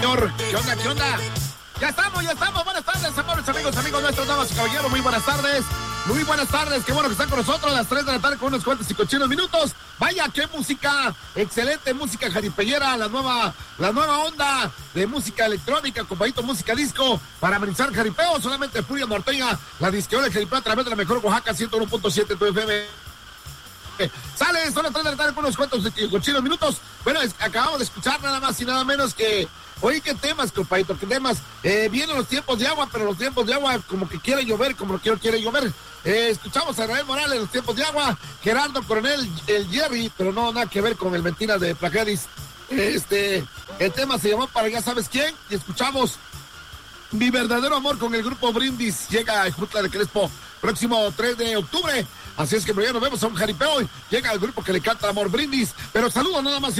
señor. ¿Qué onda, qué onda? Ya estamos. Buenas tardes, amigos nuestros, damas y caballeros. Muy buenas tardes. Muy buenas tardes. Qué bueno que están con nosotros a las 3 de la tarde con unos cuantos y cochinos minutos. Vaya, qué música. Excelente música jaripeñera. La nueva onda de música electrónica, compadito, música disco para amenizar jaripeo. Solamente Furia Norteña, la disqueola de jaripeo a través de la mejor Oaxaca 101.7 tu FM. Sale, son las 3 de la tarde con unos cuantos cochinos minutos. Bueno, acabamos de escuchar nada más y nada menos que... Oye, qué temas, compadito, qué temas. Vienen los tiempos de agua, pero los tiempos de agua como que quiere llover, como que quiere llover. Escuchamos a Rael Morales, los tiempos de agua. Gerardo Coronel, el Jerry, pero no, nada que ver con el Mentiras de Plageris. El tema se llamó Para Ya Sabes Quién, y escuchamos Mi Verdadero Amor con el grupo Brindis. Llega a Jutla de Crespo, próximo 3 de octubre. Así es que ya nos vemos a un jaripeo. Llega el grupo que le canta Amor Brindis. Pero saludos nada más.